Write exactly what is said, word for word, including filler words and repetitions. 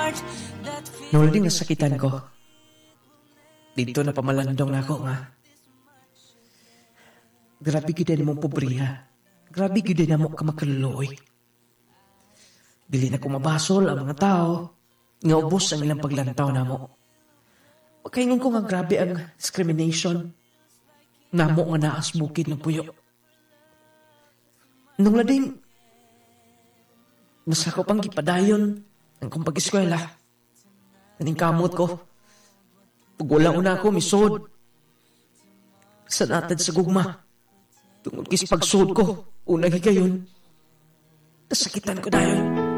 Nung lading nasakitan ko, dito na pamalandong na ako nga. Grabe gid mo pobriha. Grabe gid na mo ka makaluloy. Dili na ko mabasol ang mga tao nga ubos ang ilang paglantaw na mo. Pagkaingon ko nga grabe ang discrimination na mo nga naas bukid ng puyo. Nung lading nasa ko pang gipadayon ang kong pag-eskwela. Naning kamot ko. Pag wala una ako, misod. Sa natad sa gugma. Tungod kis pagsud ko, unang higayon. Nasakitan ko dayon.